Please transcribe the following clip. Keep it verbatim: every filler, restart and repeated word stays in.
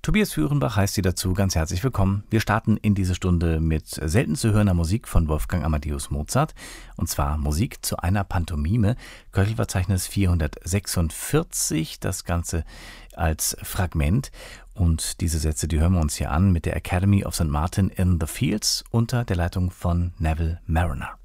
Tobias Führenbach heißt Sie dazu ganz herzlich willkommen. Wir starten in diese Stunde mit selten zu hörender Musik von Wolfgang Amadeus Mozart, und zwar Musik zu einer Pantomime, Köchelverzeichnis vierhundertsechsundvierzig, das Ganze als Fragment. Und diese Sätze, die hören wir uns hier an mit der Academy of Saint Martin in the Fields unter der Leitung von Neville Marriner.